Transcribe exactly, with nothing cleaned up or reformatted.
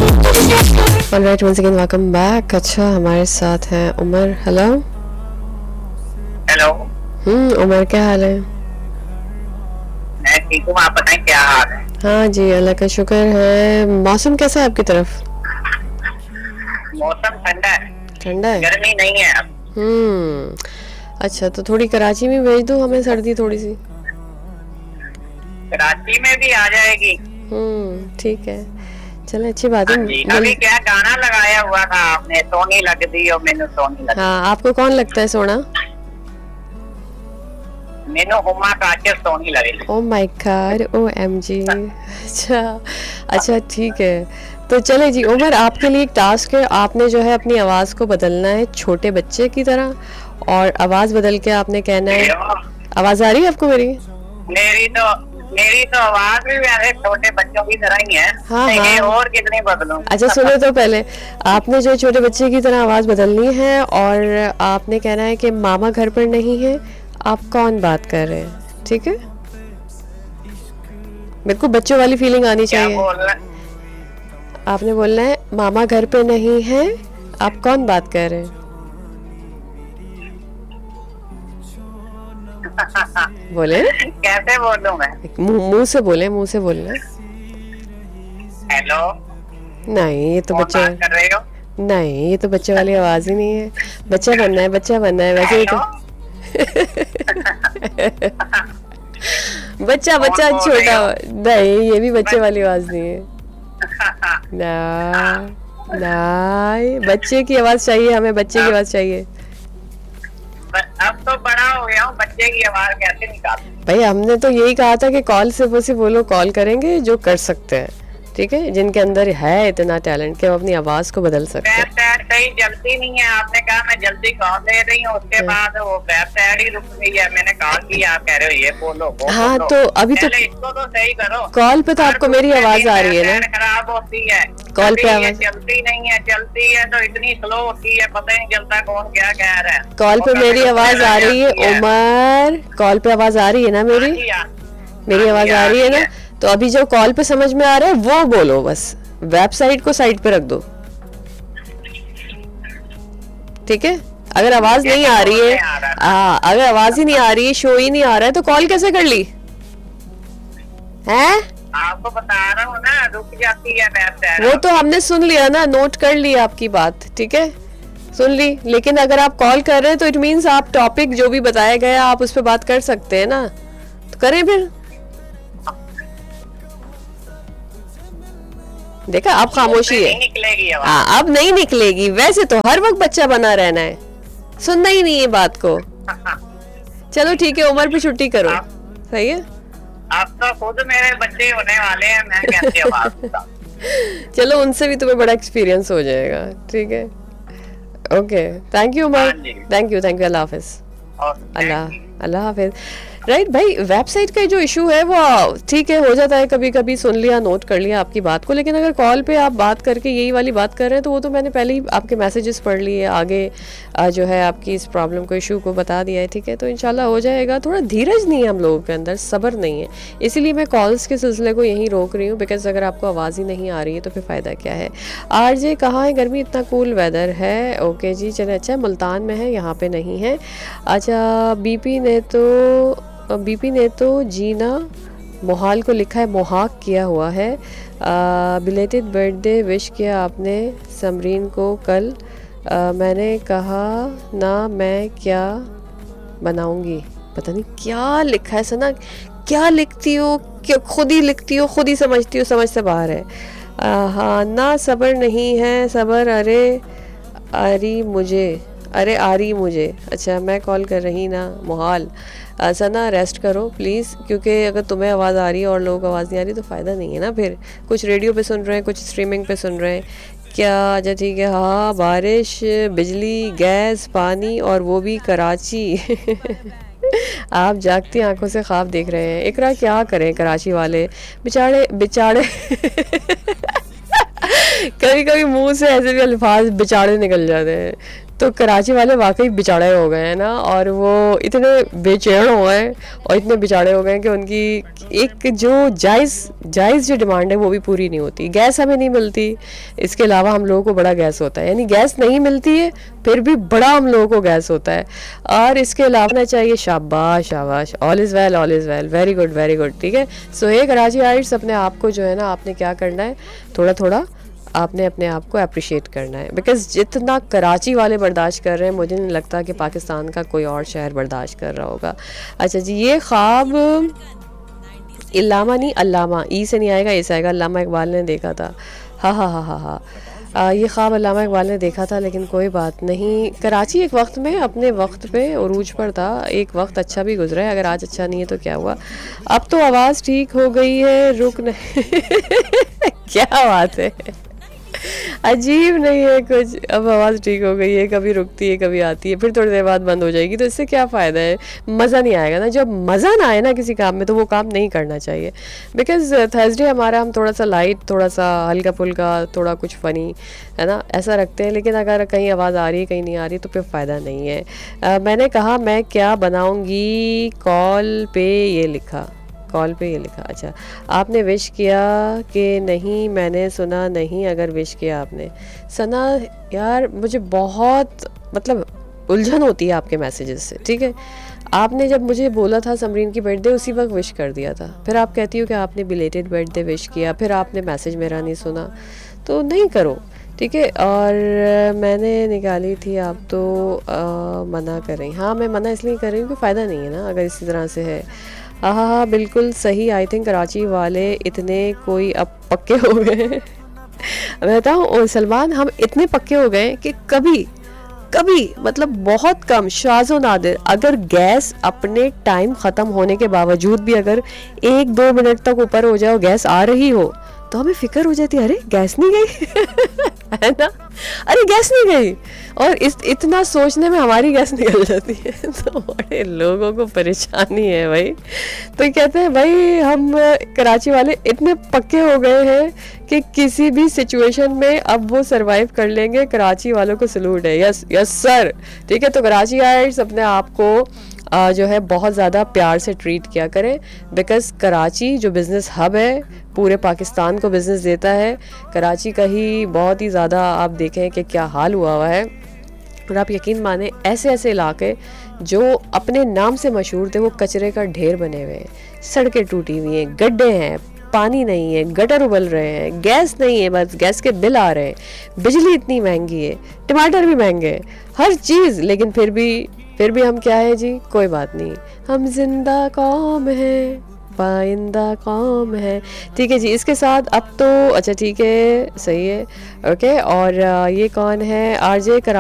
Alright, once again welcome back. अच्छा, हमारे साथ हैं उमर। Hello hello. हम्म उमर, क्या हाल है? मैं ठीक हूँ, आप बताएं क्या हाल है? हाँ जी, अल्लाह का शुक्र है। मौसम कैसा है आपकी तरफ? मौसम ठंडा है, ठंडा है। गर्मी नहीं है अब। हम्म अच्छा, तो थोड़ी कराची में भेज दो हमें सर्दी थोड़ी सी। कराची में भी आ जाएगी। हम्म ठीक है, चलो अच्छी बात हाँ है। जी, मिल... अभी क्या गाना लगाया हुआ था आपने, सोनी लगदी और मैनू सोनी लगदी। हाँ, आपको कौन लगता है सोना? मैनू हुमा काशिफ सोनी लगेगी। Oh my God, O M G. अच्छा अच्छा, ठीक है। तो चले जी उमर, आपके लिए एक टास्क है। आपने जो है अपनी आवाज़ को बदलना है छोटे बच्चे की तरह, और आवाज़ बदल के आपने कहना है। आवाज़ आ रही है आपको मेरी? मेरी तो मेरी तो आवाज भी वैसे छोटे बच्चों की तरह ही है। हाँ हाँ। और कितनी बदलूं? अच्छा सुनो, तो पहले आपने जो छोटे बच्चे की तरह आवाज़ बदलनी है, और आपने कहना है कि मामा घर पर नहीं है, आप कौन बात कर रहे हैं, ठीक है? मेरे को बच्चों वाली फीलिंग आनी क्या चाहिए। बोलना? आपने बोलना है मामा घर पे नहीं है, आप कौन बात कर रहे हैं। बोले ना, कैसे बोलूं मैं? मुंह मुंह से बोले, मुंह से बोलना। हेलो, नहीं, ये तो कौन बच्चे बात कर रहे हो? नहीं, ये तो बच्चे वाली आवाज़ ही नहीं है। बच्चा बनना है, बच्चा बनना है वैसे ही तो। बच्चा बच्चा छोटा। नहीं, ये भी बच्चे वाली आवाज़ नहीं है। ना ना, बच्चे की आवाज़ चाहिए हमें, बच्चे की आवाज़ चाहिए। अब तो बड़ा हो गया हूँ, बच्चे की आवाज कैसे निकाल? भाई, हमने तो यही कहा था कि कॉल से वो सिर्फ वो लोग कॉल करेंगे जो कर सकते हैं, ठीक है, जिनके अंदर है इतना टैलेंट कि वो अपनी आवाज़ को बदल सकते हैं। सही जल्दी नहीं है, आपने कहा मैं जल्दी कॉल ले रही हूँ, उसके बाद वो बैक साइड ही रुक गई है। मैंने कॉल किया, आप कह रहे हो ये बोलो वो हाँ, बोलो। तो अभी तो इसको तो सही करो। कॉल पे तो आपको मेरी आवाज़ आ रही है ना? खराब होती है कॉल पे आवाज़ चलती नहीं है, चलती है तो इतनी स्लो होती है, पता नहीं चलता कौन क्या कह रहा है। कॉल पे मेरी आवाज़ आ रही है उमर, कॉल पे आवाज़ आ रही है ना मेरी? मेरी आवाज़ आ रही है ना? तो अभी जो कॉल पे समझ में आ रहा है वो बोलो, बस वेबसाइट को साइड पे रख दो, ठीक है? अगर आवाज नहीं आ रही है, हाँ, अगर आवाज ही नहीं आ रही है, शो ही नहीं आ रहा है, तो कॉल कैसे कर ली है? आपको बता रहा हूँ ना, रुक जाती है वेबसाइट। वो तो हमने सुन लिया ना, नोट कर लिया आपकी बात, ठीक है, सुन ली। लेकिन अगर आप कॉल कर रहे हैं तो इट मीन्स आप टॉपिक जो भी बताया गया आप उस पर बात कर सकते हैं ना, तो करें फिर। देखा, अब खामोशी है। निकलेगी हाँ, अब नहीं निकलेगी। वैसे तो हर वक्त बच्चा बना रहना है, सुनना ही नहीं है बात को। चलो ठीक है, उमर पे छुट्टी करो, सही है? अब तो खुद मेरे बच्चे होने वाले हैं, मैं कैसे आवाज दूंगा? चलो, उनसे भी तुम्हें बड़ा एक्सपीरियंस हो जाएगा, ठीक है? Okay, thank you Umar, thank you thank you Allah Hafiz. Allah Allah Hafiz. Right भाई, वेबसाइट का जो इशू है वो ठीक है, हो जाता है कभी कभी, सुन लिया, नोट कर लिया आपकी बात को, लेकिन अगर कॉल पे आप बात करके यही वाली बात कर रहे हैं तो वो तो मैंने पहले ही आपके मैसेजेस पढ़ लिए, आगे आ, जो है आपकी इस प्रॉब्लम को, इशू को बता दिया है, ठीक है? तो इंशाल्लाह हो जाएगा। थोड़ा धीरज नहीं है हम लोगों के अंदर, सब्र नहीं है, इसीलिए मैं कॉल्स के सिलसिले को यहीं रोक रही हूँ, बिकॉज अगर आपको आवाज़ ही नहीं आ रही है तो फिर फ़ायदा क्या है। आर जे कहाँ है? गर्मी, इतना कूल वेदर है। ओके जी, चले, अच्छा मुल्तान में है, यहाँ पे नहीं है। अच्छा, बीपी ने तो बीपी ने तो जीना मोहाल को लिखा है, मोहाक किया हुआ है। बिलेटेड बर्थडे विश किया आपने समरीन को कल। आ, मैंने कहा ना मैं क्या बनाऊंगी, पता नहीं क्या लिखा है सना, क्या लिखती हो, क्या खुद ही लिखती हो, खुद ही समझती हो, समझ से बाहर है। आ, हाँ ना, सब्र नहीं है, सब्र अरे अरी मुझे, अरे आ रही मुझे। अच्छा, मैं कॉल कर रही ना मोहाल। सना रेस्ट करो प्लीज़, क्योंकि अगर तुम्हें आवाज़ आ रही है और लोगों को आवाज़ नहीं आ रही तो फ़ायदा नहीं है ना फिर। कुछ रेडियो पे सुन रहे हैं, कुछ स्ट्रीमिंग पे सुन रहे हैं क्या? अच्छा ठीक है। हाँ, बारिश, बिजली, गैस, पानी, और वो भी कराची। आप जागती आंखों से ख्वाब देख रहे हैं। इकरा क्या करें कराची वाले, बेचारे बेचारे कभी कभी मुंह से ऐसे भी अल्फाज बेचारे निकल जाते हैं। तो कराची वाले वाकई बेचारे हो गए हैं ना, और वो इतने बेचैन हो गए और इतने बेचारे हो गए कि उनकी एक जो जायज़ जायज़ जो डिमांड है वो भी पूरी नहीं होती। गैस हमें नहीं मिलती, इसके अलावा हम लोगों को बड़ा गैस होता है, यानी गैस नहीं मिलती है फिर भी बड़ा हम लोगों को गैस होता है। और इसके अलावा ना चाहिए, शाबाश शाबाश, all is well all is well, very good very good, ठीक है। सो ये कराची आइट्स, अपने आप को जो है ना आपने क्या करना है, थोड़ा थोड़ा आपने अपने आप को अप्रिशिएट करना है, बिकॉज़ जितना कराची वाले बर्दाश्त कर रहे हैं मुझे नहीं लगता कि पाकिस्तान का कोई और शहर बर्दाश्त कर रहा होगा। अच्छा जी, ये ख्वाब इल्लामा नहीं अल्लामा, ई से नहीं आएगा, ए से आएगा। अल्लामा इकबाल ने देखा था, हाँ हाँ हाँ हाँ हाँ आ, ये ख्वाब अल्लामा इकबाल ने देखा था, लेकिन कोई बात नहीं। कराची एक वक्त में अपने वक्त पे उरूज पर था, एक वक्त अच्छा भी गुजरा है, अगर आज अच्छा नहीं है तो क्या हुआ। अब तो आवाज़ ठीक हो गई है, रुक नहीं क्या बात है, अजीब नहीं है कुछ। अब आवाज़ ठीक हो गई है, कभी रुकती है कभी आती है, फिर थोड़ी देर बाद बंद हो जाएगी, तो इससे क्या फ़ायदा है, मज़ा नहीं आएगा ना। जब मज़ा ना आए ना किसी काम में तो वो काम नहीं करना चाहिए। बिकॉज़ थर्सडे हमारा हम थोड़ा सा लाइट, थोड़ा सा हल्का फुल्का, थोड़ा कुछ फ़नी है ना, ऐसा रखते हैं। लेकिन अगर कहीं आवाज़ आ रही है कहीं नहीं आ रही तो फिर फ़ायदा नहीं है। आ, मैंने कहा मैं क्या बनाऊँगी, कॉल पे ये लिखा, कॉल पे ये लिखा। अच्छा, आपने विश किया कि नहीं, मैंने सुना नहीं। अगर विश किया आपने, सना यार मुझे बहुत मतलब उलझन होती है आपके मैसेजेस से, ठीक है। आपने जब मुझे बोला था समरीन की बर्थडे, उसी वक्त विश कर दिया था, फिर आप कहती हो कि आपने बिलेटेड बर्थडे विश किया, फिर आपने मैसेज मेरा नहीं सुना, तो नहीं करो, ठीक है। और मैंने निकाली थी, आप तो आ, मना कर रही। हाँ, मैं मना इसलिए कर रही हूँ कि फ़ायदा नहीं है ना अगर इसी तरह से है। हाँ हाँ हाँ बिल्कुल सही। आई थिंक कराची वाले इतने कोई अब पक्के हो गए हैं मैं बताऊँ सलमान, हम इतने पक्के हो गए कि कभी कभी मतलब बहुत कम, शाज़ो नादिर, अगर गैस अपने टाइम ख़त्म होने के बावजूद भी अगर एक दो मिनट तक ऊपर हो जाए और गैस आ रही हो तो हमें फिक्र हो जाती है, अरे गैस नहीं गई है ना, अरे गैस नहीं गई, और इस इतना सोचने में हमारी गैस निकल जाती है तो बड़े लोगों को परेशानी है भाई। तो कहते हैं भाई हम कराची वाले इतने पक्के हो गए हैं कि किसी भी सिचुएशन में अब वो सरवाइव कर लेंगे। कराची वालों को सलूट है, यस यस सर, ठीक है। तो कराची आइट्स अपने आप को आ, जो है बहुत ज़्यादा प्यार से ट्रीट किया करें, बिकॉज़ कराची जो बिज़नेस हब है पूरे पाकिस्तान को बिज़नेस देता है। कराची का ही बहुत ही ज़्यादा आप देखें कि क्या हाल हुआ हुआ है, और आप यकीन माने ऐसे ऐसे इलाके जो अपने नाम से मशहूर थे वो कचरे का ढेर बने हुए हैं, सड़कें टूटी हुई हैं, गड्ढे हैं, पानी नहीं है, गटर उबल रहे हैं, गैस नहीं है, बस गैस के बिल आ रहे हैं, बिजली इतनी महंगी है, टमाटर भी महंगे हैं, हर चीज़। लेकिन फिर भी फिर भी हम क्या है जी, कोई बात नहीं, हम जिंदा कौम है, पाइंदा कौम है, ठीक है जी। इसके साथ अब तो अच्छा ठीक है, सही है, ओके। और ये कौन है, आरजे